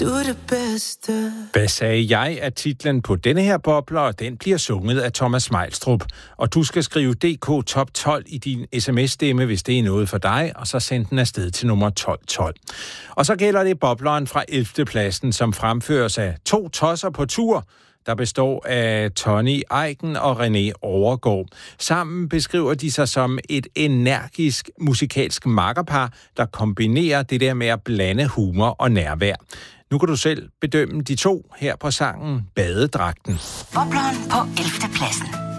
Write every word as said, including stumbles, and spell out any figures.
Du er det bedste. Hvad sagde jeg er titlen på denne her bobler, og den bliver sunget af Thomas Meilstrup. Og du skal skrive D K top tolv i din sms-stemme, hvis det er noget for dig, og så send den afsted til nummer tolv tolv. Og så gælder det bobleren fra ellevte pladsen, som fremføres af to tosser på tur, der består af Tony Eiken og René Overgaard. Sammen beskriver de sig som et energisk musikalsk makkerpar, der kombinerer det der med at blande humor og nærvær. Nu kan du selv bedømme de to her på sangen Badedragten. Bobleren på ellevte pladsen.